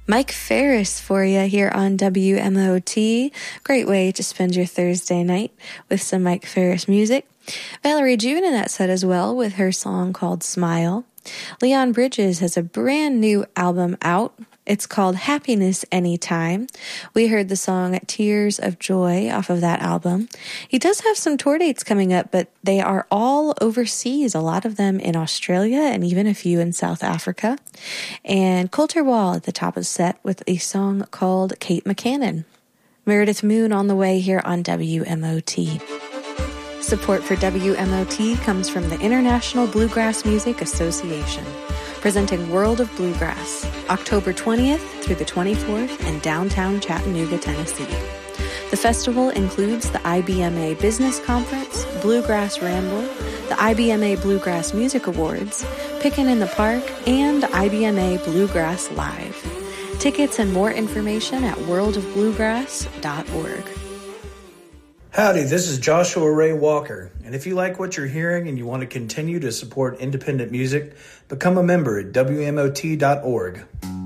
Mike Ferris for you here on WMOT. Great way to spend your Thursday night with some Mike Ferris music. Valerie June in that set as well with her song called Smile. Leon Bridges has a brand new album out. It's called Happiness Anytime. We heard the song Tears of Joy off of that album. He does have some tour dates coming up, but they are all overseas, a lot of them in Australia and even a few in South Africa. And Coulter Wall at the top of the set with a song called Kate McCannon. Meredith Moon on the way here on WMOT. Support for WMOT comes from the International Bluegrass Music Association, presenting World of Bluegrass, October 20th through the 24th in downtown Chattanooga, Tennessee. The festival includes the IBMA Business Conference, Bluegrass Ramble, the IBMA Bluegrass Music Awards, Pickin' in the Park, and IBMA Bluegrass Live. Tickets and more information at worldofbluegrass.org. Howdy, this is Joshua Ray Walker, and if you like what you're hearing and you want to continue to support independent music, become a member at WMOT.org.